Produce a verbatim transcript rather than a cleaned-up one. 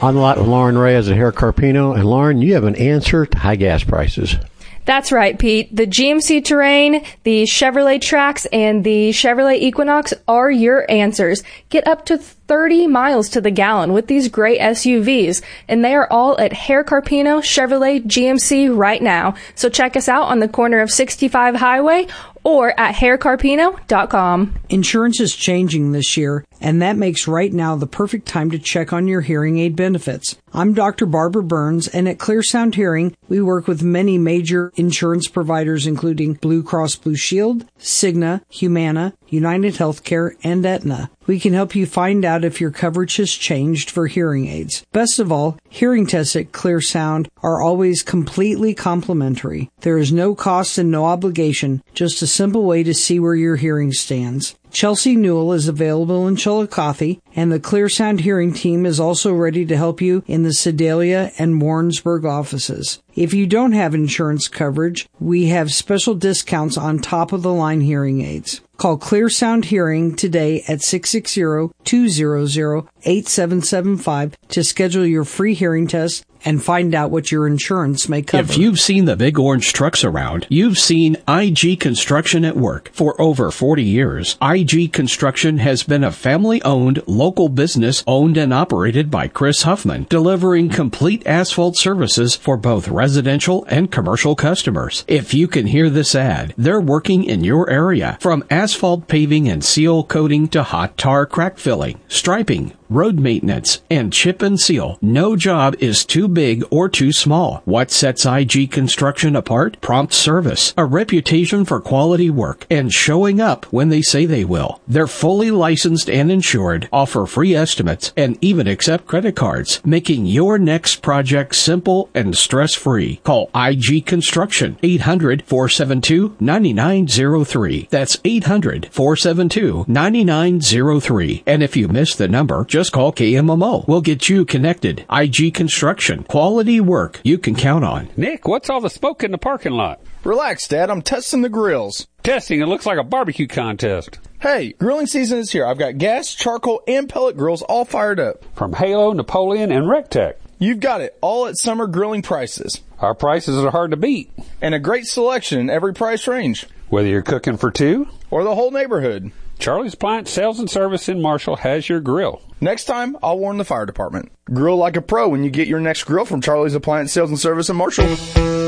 On the lot with Lauren Reyes at Hair Carpino. And Lauren, you have an answer to high gas prices. That's right, Pete. The G M C Terrain, the Chevrolet Trax, and the Chevrolet Equinox are your answers. Get up to thirty miles to the gallon with these great S U Vs, and they are all at Hair Carpino Chevrolet G M C right now. So check us out on the corner of sixty-five Highway or at hair carpino dot com. Insurance is changing this year, and that makes right now the perfect time to check on your hearing aid benefits. I'm Doctor Barbara Burns, and at Clear Sound Hearing, we work with many major insurance providers, including Blue Cross Blue Shield, Cigna, Humana, United Healthcare, and Aetna. We can help you find out if your coverage has changed for hearing aids. Best of all, hearing tests at Clear Sound are always completely complimentary. There is no cost and no obligation, just a simple way to see where your hearing stands. Chelsea Newell is available in Chillicothe, and the Clear Sound Hearing team is also ready to help you in the Sedalia and Warrensburg offices. If you don't have insurance coverage, we have special discounts on top-of-the-line hearing aids. Call Clear Sound Hearing today at six six zero, two zero zero, eight seven seven five to schedule your free hearing test and find out what your insurance may cover. If you've seen the big orange trucks around, you've seen I G Construction at work. For over forty years, I G Construction has been a family-owned, local business owned and operated by Chris Huffman, delivering complete asphalt services for both residential and commercial customers. If you can hear this ad, they're working in your area, from asphalt paving and seal coating to hot tar crack filling, striping, road maintenance, and chip and seal. No job is too big or too small. What sets I G Construction apart? Prompt service, a reputation for quality work, and showing up when they say they will. They're fully licensed and insured, offer free estimates, and even accept credit cards, making your next project simple and stress-free. Call I G Construction, eight hundred, four seven two, nine nine zero three. That's eight hundred, four seven two, nine nine zero three. And if you missed the number, just call K M M O. We'll get you connected. I G Construction. Quality work you can count on. Nick, what's all the smoke in the parking lot? Relax, Dad. I'm testing the grills. Testing? It looks like a barbecue contest. Hey, grilling season is here. I've got gas, charcoal, and pellet grills all fired up. From Halo, Napoleon, and Rectech. You've got it. All at summer grilling prices. Our prices are hard to beat. And a great selection in every price range. Whether you're cooking for two or the whole neighborhood. Charlie's Appliance Sales and Service in Marshall has your grill. Next time, I'll warn the fire department. Grill like a pro when you get your next grill from Charlie's Appliance Sales and Service in Marshall.